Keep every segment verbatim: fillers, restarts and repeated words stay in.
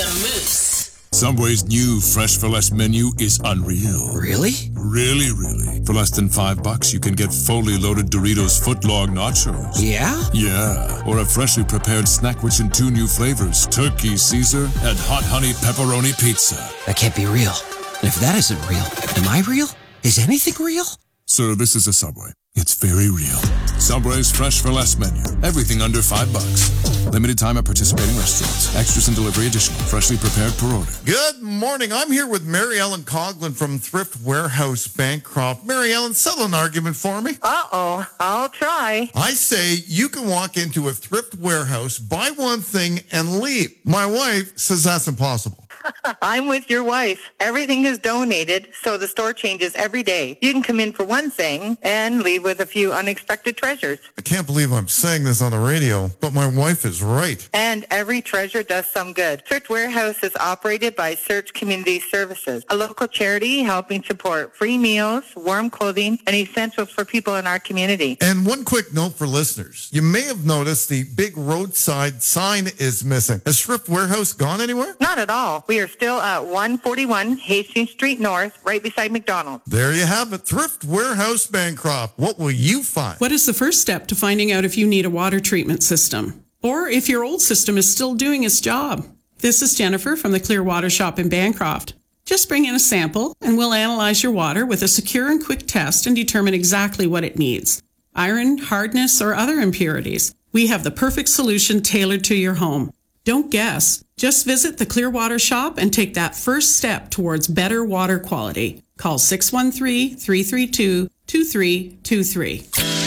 Moose. Subway's new Fresh for Less menu is unreal. Really? Really, really. For less than five bucks, you can get fully loaded Doritos footlong nachos. Yeah? Yeah. Or a freshly prepared snack rich in two new flavors, Turkey Caesar and Hot Honey Pepperoni Pizza. That can't be real. And if that isn't real, am I real? Is anything real? Sir, this is a Subway. It's very real. Subway's Fresh for Less menu. Everything under five bucks. Limited time at participating restaurants. Extras and delivery additional. Freshly prepared per order. Good morning. I'm here with Mary Ellen Coughlin from Thrift Warehouse Bancroft. Mary Ellen, settle an argument for me. Uh-oh. I'll try. I say you can walk into a thrift warehouse, buy one thing, and leave. My wife says that's impossible. I'm with your wife. Everything is donated, so the store changes every day. You can come in for one thing and leave with a few unexpected treasures. I can't believe I'm saying this on the radio, but my wife is right. And every treasure does some good. Thrift Warehouse is operated by Search Community Services, a local charity helping support free meals, warm clothing, and essentials for people in our community. And one quick note for listeners. You may have noticed the big roadside sign is missing. Has Thrift Warehouse gone anywhere? Not at all. We are still at one forty-one Hastings Street North, right beside McDonald's. There you have it. Thrift Warehouse Bancroft. What will you find? What is the first step to finding out if you need a water treatment system? Or if your old system is still doing its job? This is Jennifer from the Clear Water Shop in Bancroft. Just bring in a sample and we'll analyze your water with a secure and quick test and determine exactly what it needs. Iron, hardness, or other impurities. We have the perfect solution tailored to your home. Don't guess. Just visit the Clearwater Shop and take that first step towards better water quality. Call six one three, three three two, two three two three.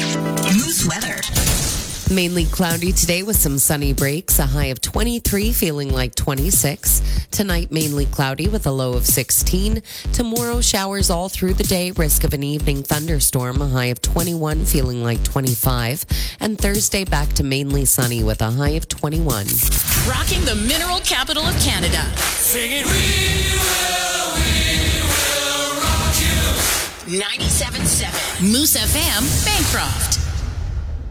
Moose weather. Mainly cloudy today with some sunny breaks, a high of twenty-three, feeling like twenty-six. Tonight, mainly cloudy with a low of sixteen. Tomorrow, showers all through the day, risk of an evening thunderstorm, a high of twenty-one, feeling like twenty-five. And Thursday, back to mainly sunny with a high of twenty-one. Rocking the mineral capital of Canada. Singing, we will, we will rock you. ninety-seven point seven Moose F M, Bancroft.